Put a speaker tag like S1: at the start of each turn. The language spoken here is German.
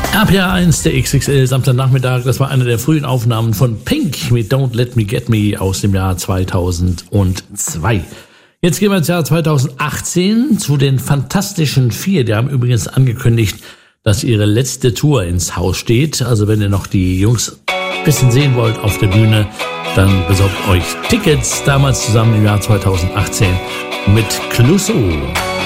S1: RPR1, der XXL, Samstagnachmittag, das war eine der frühen Aufnahmen von Pink mit Don't Let Me Get Me aus dem Jahr 2002. Jetzt gehen wir ins Jahr 2018 zu den Fantastischen Vier. Die haben übrigens angekündigt, dass ihre letzte Tour ins Haus steht. Also wenn ihr noch die Jungs ein bisschen sehen wollt auf der Bühne, dann besorgt euch Tickets. Damals zusammen im Jahr 2018 mit Clouseau.